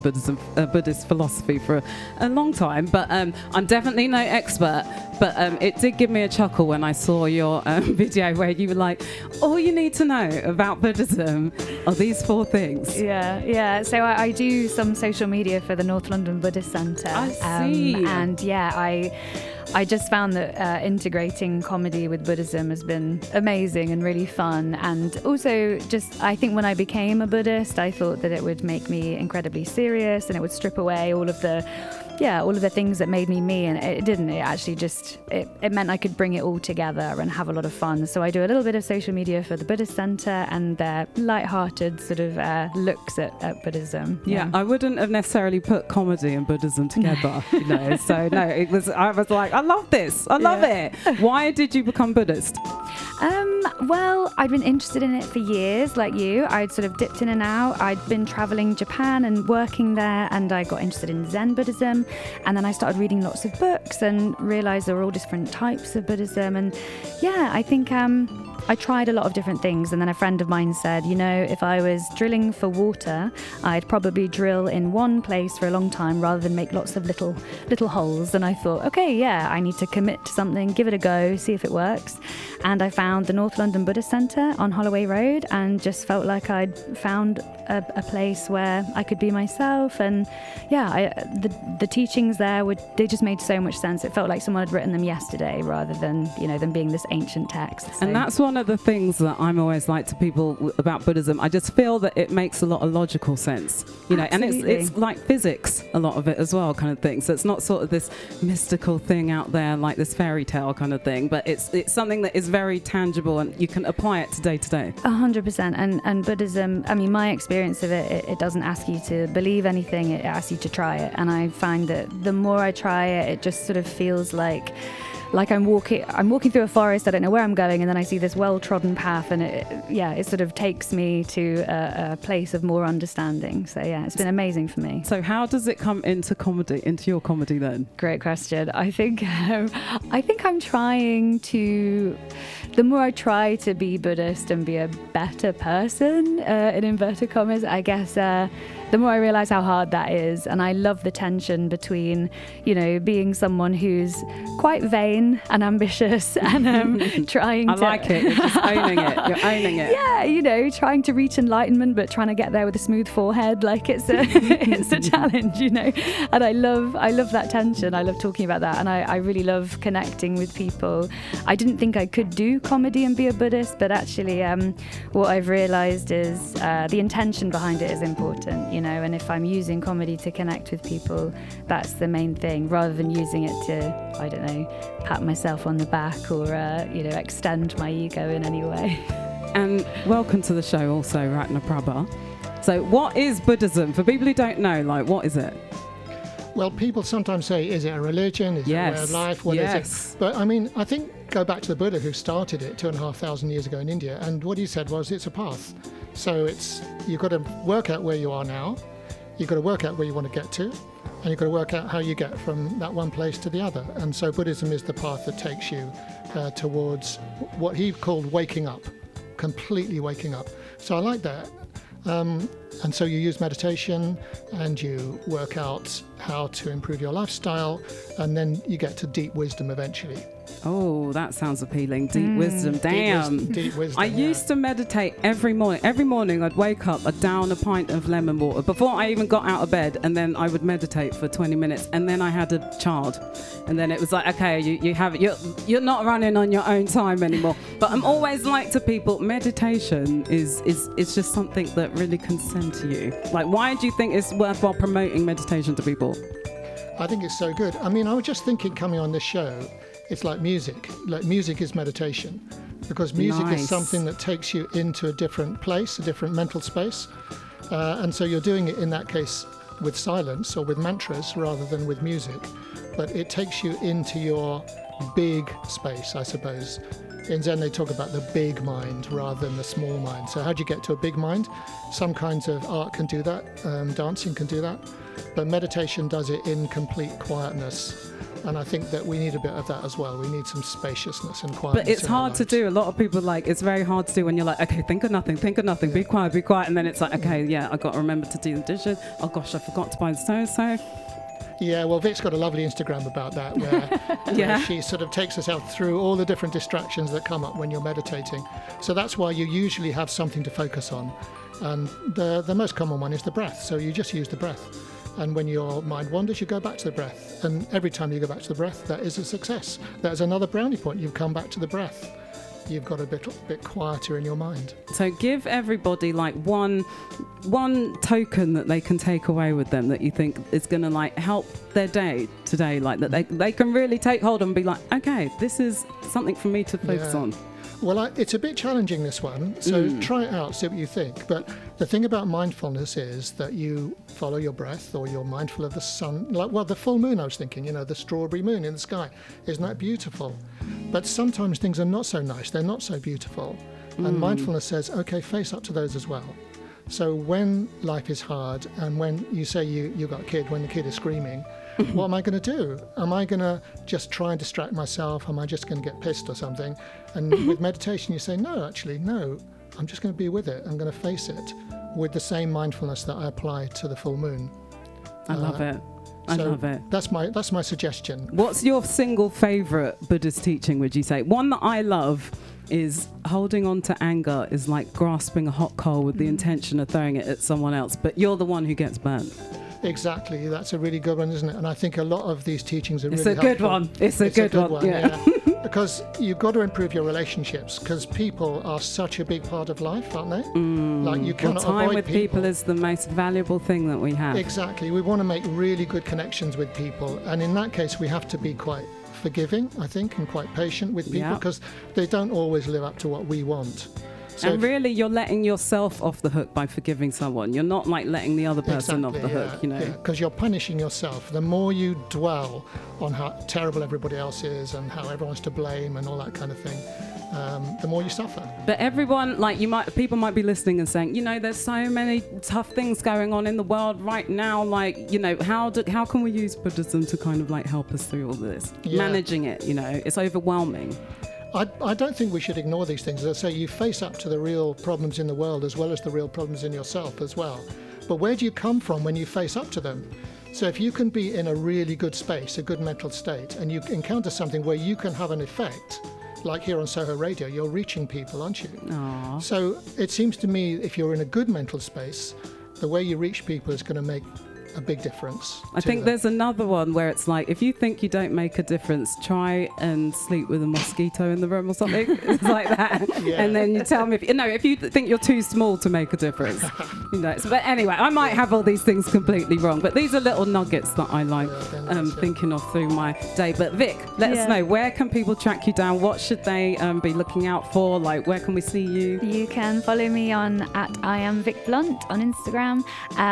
Buddhist philosophy for a long time, but I'm definitely no expert. But it did give me a chuckle when I saw your video where you were like, all you need to know about Buddhism are these 4 things. Yeah. So I do some social media for the North London Buddhist Centre. I see. And yeah, I just found that integrating comedy with Buddhism has been amazing and really fun. And also I think when I became a Buddhist, I thought that it would make me incredibly serious and it would strip away all of the things that made me, and it didn't. It actually just, it meant I could bring it all together and have a lot of fun. So I do a little bit of social media for the Buddhist Centre and their light-hearted sort of looks at Buddhism. Yeah, I wouldn't have necessarily put comedy and Buddhism together, So no, I was like, I love this. I love it. Why did you become Buddhist? Well, I'd been interested in it for years, like you. I'd sort of dipped in and out. I'd been traveling Japan and working there, and I got interested in Zen Buddhism. And then I started reading lots of books and realized there were all different types of Buddhism. And yeah, I think I tried a lot of different things. And then a friend of mine said, if I was drilling for water, I'd probably drill in one place for a long time rather than make lots of little holes. And I thought, okay, yeah, I need to commit to something, give it a go, see if it works. And I found the North London Buddhist Centre on Holloway Road and just felt like I'd found a place where I could be myself. And yeah, the teachings there they just made so much sense. It felt like someone had written them yesterday rather than, them being this ancient text. So. And that's one of the things that I'm always like to people about Buddhism. I just feel that it makes a lot of logical sense, and it's like physics, a lot of it as well, kind of thing. So it's not sort of this mystical thing out there like this fairy tale kind of thing, but it's something that is very tangible and you can apply it to day to day. 100%. And Buddhism, I mean, my experience of it doesn't ask you to believe anything, it asks you to try it. And I find that the more I try it, it just sort of feels like I'm walking through a forest. I don't know where I'm going, and then I see this well-trodden path, and it sort of takes me to a place of more understanding. So yeah, it's been amazing for me. So how does it come into your comedy then? Great question. I think I'm trying to. The more I try to be Buddhist and be a better person, in inverted commas, I guess. The more I realise how hard that is. And I love the tension between, being someone who's quite vain and ambitious and trying to... I like it. You're just owning it. You're owning it. Yeah, trying to reach enlightenment, but trying to get there with a smooth forehead. Like it's a challenge, And I love that tension. I love talking about that. And I really love connecting with people. I didn't think I could do comedy and be a Buddhist, but actually what I've realised is the intention behind it is important, and if I'm using comedy to connect with people, that's the main thing, rather than using it to, I don't know, pat myself on the back or, extend my ego in any way. And welcome to the show also, Ratna Prabha. So what is Buddhism? For people who don't know, what is it? Well, people sometimes say, is it a religion? Is it a way of life? What is it? But I mean, I think go back to the Buddha who started it 2,500 years ago in India, and what he said was it's a path. So you've got to work out where you are now, you've got to work out where you want to get to, and you've got to work out how you get from that one place to the other. And so Buddhism is the path that takes you towards what he called waking up, completely waking up. So I like that. And so you use meditation and you work out how to improve your lifestyle, and then you get to deep wisdom eventually. Oh, that sounds appealing. Deep wisdom. Damn. Deep wisdom. I used to meditate every morning. Every morning I'd wake up, I'd down a pint of lemon water before I even got out of bed, and then I would meditate for 20 minutes, and then I had a child. And then it was like, okay, you're not running on your own time anymore. But I'm always like to people, meditation is just something that really can send to you. Like, why do you think it's worthwhile promoting meditation to people? I think it's so good. I mean, I was just thinking coming on this show, it's like music. Like music is meditation, because music is something that takes you into a different place, a different mental space. And so you're doing it in that case with silence or with mantras rather than with music. But it takes you into your big space, I suppose. In Zen, they talk about the big mind rather than the small mind. So how do you get to a big mind? Some kinds of art can do that, dancing can do that, but meditation does it in complete quietness. And I think that we need a bit of that as well. We need some spaciousness and quietness. But it's hard to do. A lot of people it's very hard to do when you're like, okay, think of nothing, be quiet. And then it's like, okay, yeah, I've got to remember to do the dishes. Oh gosh, I forgot to buy the so-and-so. Yeah, well, Vic's got a lovely Instagram about that where she sort of takes us out through all the different distractions that come up when you're meditating. So that's why you usually have something to focus on. And the most common one is the breath. So you just use the breath. And when your mind wanders, you go back to the breath. And every time you go back to the breath, that is a success. That's another brownie point. You've come back to the breath. You've got a bit quieter in your mind. So give everybody one token that they can take away with them that you think is going to help their day today, that they can really take hold of and be like, okay, this is something for me to focus on. Well, it's a bit challenging, this one, so try it out, see what you think. But the thing about mindfulness is that you follow your breath, or you're mindful of the sun. The full moon, I was thinking, the strawberry moon in the sky. Isn't that beautiful? But sometimes things are not so nice, they're not so beautiful. And mindfulness says, okay, face up to those as well. So when life is hard, and when you say you've got a kid, when the kid is screaming, what am I going to do? Am I going to just try and distract myself? Am I just going to get pissed or something? And with meditation, you say, no, I'm just going to be with it. I'm going to face it with the same mindfulness that I apply to the full moon. I love it. I love it. That's my suggestion. What's your single favourite Buddhist teaching, would you say? One that I love is holding on to anger is like grasping a hot coal with the intention of throwing it at someone else, but you're the one who gets burnt. Exactly, that's a really good one, isn't it? And I think a lot of these teachings are really helpful. It's a good one. Yeah. Because you've got to improve your relationships, because people are such a big part of life, aren't they? You cannot time avoid with people is the most valuable thing that we have. Exactly, we want to make really good connections with people, and in that case we have to be quite forgiving, I think, and quite patient with people, because they don't always live up to what we want. So and really, you're letting yourself off the hook by forgiving someone. You're not letting the other person off the hook, because you're punishing yourself. The more you dwell on how terrible everybody else is and how everyone's to blame and all that kind of thing, the more you suffer. But everyone, people might be listening and saying, there's so many tough things going on in the world right now. How can we use Buddhism to kind of help us through all this? Managing it, it's overwhelming. I don't think we should ignore these things. As I say, you face up to the real problems in the world as well as the real problems in yourself as well. But where do you come from when you face up to them? So if you can be in a really good space, a good mental state, and you encounter something where you can have an effect, like here on Soho Radio, you're reaching people, aren't you? Aww. So it seems to me, if you're in a good mental space, the way you reach people is going to make a big difference. I think there's another one where it's if you think you don't make a difference, try and sleep with a mosquito in the room or something. It's like that. And then you tell me if you think you're too small to make a difference. But anyway, I might have all these things completely wrong, but these are little nuggets that I like thinking of through my day. But Vic, let us know, where can people track you down? What should they be looking out for? Where can we see you? You can follow me on @IamVicBlunt on Instagram.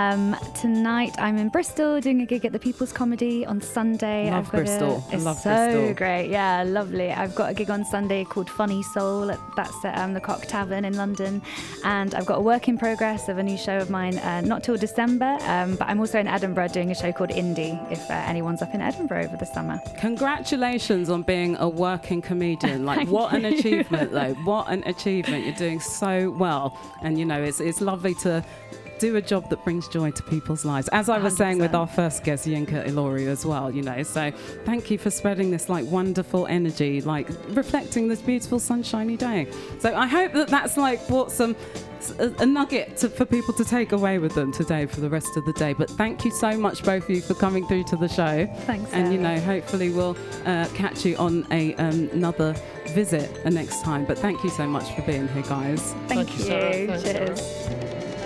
Tonight I'm in Bristol doing a gig at the People's Comedy on Sunday. Love Bristol. It's so great. Yeah, lovely. I've got a gig on Sunday called Funny Soul. That's at the Cock Tavern in London. And I've got a work in progress of a new show of mine, not till December. But I'm also in Edinburgh doing a show called Indie, if anyone's up in Edinburgh over the summer. Congratulations on being a working comedian. What an achievement, though. What an achievement. You're doing so well. And, it's lovely to do a job that brings joy to people's lives, as I was 100%. Saying with our first guest, Yinka Ilori, as well, so thank you for spreading this wonderful energy, reflecting this beautiful sunshiny day. So I hope that's what's a nugget for people to take away with them today for the rest of the day. But thank you so much, both of you, for coming through to the show. Thanks, and hopefully we'll catch you on another visit next time. But thank you so much for being here, guys. Thank you. Sarah. Thanks, Cheers. Sarah.